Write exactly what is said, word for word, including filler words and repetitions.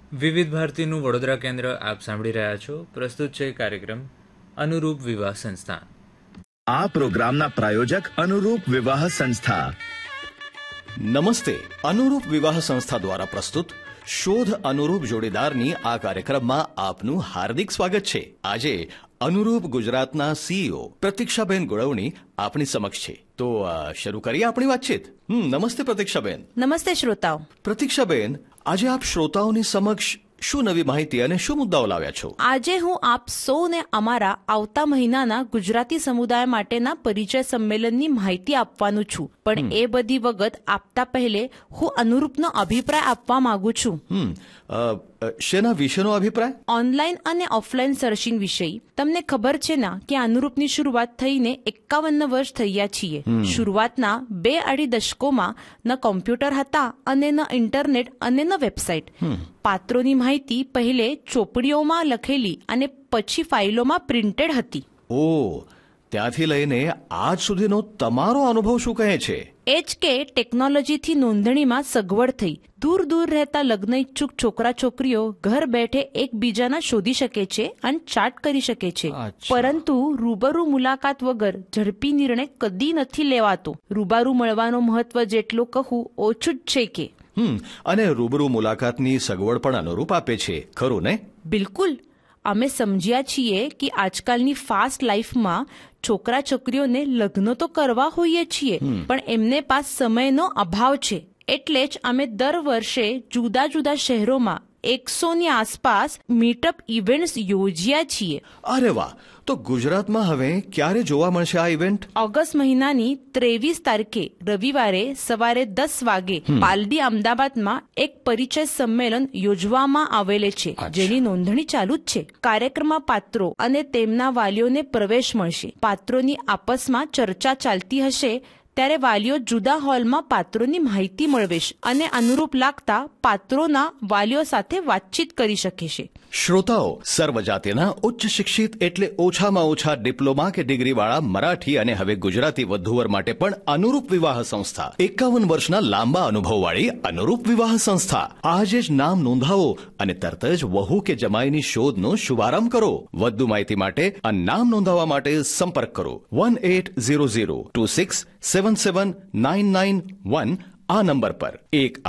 વિવિધ ભારતીનું વડોદરા કેન્દ્ર આપ સાંભળી રહ્યા છો. પ્રસ્તુત છે કાર્યક્રમ અનુરૂપ વિવાહ સંસ્થા. આ પ્રોગ્રામના પ્રાયોજક અનુરૂપ વિવાહ સંસ્થા. નમસ્તે. અનુરૂપ વિવાહ સંસ્થા દ્વારા પ્રસ્તુત શોધ અનુરૂપ જોડીદારની આ કાર્યક્રમમાં આપનું હાર્દિક સ્વાગત છે. આજે અનુરૂપ ગુજરાતના સીઈઓ પ્રતીક્ષાબેન ગુળવણી આપણી સમક્ષ છે. તો શરૂ કરીએ આપણી વાતચીત. હમ નમસ્તે પ્રતીક્ષાબેન. નમસ્તે શ્રોતાઓ. પ્રતીક્ષાબેન, આજે આપ શ્રોતાઓની સમક્ષ શું નવી માહિતી અને શું મુદ્દાઓ લાવ્યા છો? આજે હું આપ સૌને અમારા આવતા મહિનાના ગુજરાતી સમુદાય માટેના પરિચય સંમેલનની માહિતી આપવાનું છું. પણ એ બધી વગત આપતા પહેલે હું અનુરૂપનો અભિપ્રાય આપવા માંગુ છું. હમ શેના વિશેનો અભિપ્રાય? ઓનલાઈન અને ઓફલાઈન સર્ચિંગ વિશે. તમને ખબર છે ના કે અનુરૂપની શરૂઆત થઈને એકાવન વર્ષ થયા છીએ. શરૂઆતના બે અઢી દશકોમાં ન કોમ્પ્યુટર હતા અને ન ઇન્ટરનેટ અને ન વેબસાઇટ. પાત્રોની માહિતી પહેલે ચોપડીઓમાં લખેલી અને પછી ફાઇલોમાં પ્રિન્ટેડ હતી. ઓ, ત્યાંથી લઈને આજ સુધીનો તમારો અનુભવ શું કહે છે? એ જ કે ટેકનોલોજીથી નોંધણીમાં સગવડ થઈ. દૂર દૂર રહેતા લગ્ન ઇચ્છુક છોકરા છોકરીઓ ઘર બેઠે એકબીજાના શોધી શકે છે અને ચાટ કરી શકે છે. પરંતુ રૂબરૂ મુલાકાત વગર ઝડપી નિર્ણય કદી નથી લેવાતો. રૂબરૂ મળવાનો મહત્વ જેટલો કહું ઓછું જ છે કે. હમ અને રૂબરૂ મુલાકાતની સગવડ પણ અનુરૂપ આપે છે, ખરું ને? બિલકુલ. અમે સમજ્યા છીએ કે આજકાલની ફાસ્ટ લાઈફમાં છોકરા છોકરીઓને લગ્ન તો કરવા હોઈએ છીએ, પણ એમને પાસ સમયનો અભાવ છે. એટલે જ અમે દર વર્ષે જુદા જુદા શહેરોમાં એકસોની આસપાસ મીટઅપ ઇવેન્ટ્સ યોજ્યા છીએ. અરે વાહ! તો ગુજરાતમાં હવે ક્યારે જોવા મળશે આ ઇવેન્ટ? ઓગસ્ટ મહિનાની ત્રેવીસ તારીખે રવિવારે સવારે દસ વાગે પાલડી અમદાવાદમાં એક પરિચય સંમેલન યોજવામાં આવેલે છે, જેની નોંધણી ચાલુ જ છે. કાર્યક્રમમાં પાત્રો અને તેમના વાલીઓને પ્રવેશ મળશે. પાત્રોની આપસમાં ચર્ચા ચાલતી હશે ત્યારે વાલીઓ જુદા હોલમાં પાત્રોની માહિતી મેળવેશ અને અનુરૂપ લાગતા પાત્રોના વાલીઓ સાથે વાતચીત કરી શકે છે. શ્રોતાઓ, સર્વજાતિના ઉચ્ચ શિક્ષિત એટલે ઓછામાં ઓછા ડિપ્લોમા કે ડિગ્રી વાળા મરાઠી અને હવે ગુજરાતી વધુવર માટે પણ અનુરૂપ વિવાહ સંસ્થા, એકાવન વર્ષના લાંબા અનુભવવાળી અનુરૂપ વિવાહ સંસ્થા. આજે જ નામ નોંધાવો અને તરત જ વહુ કે જમાઈની શોધનો શુભારંભ કરો. વધુ માહિતી માટે આ નામ નોંધાવવા માટે સંપર્ક કરો one eight zero zero two six seven seven nine nine one આ નંબર પર. એક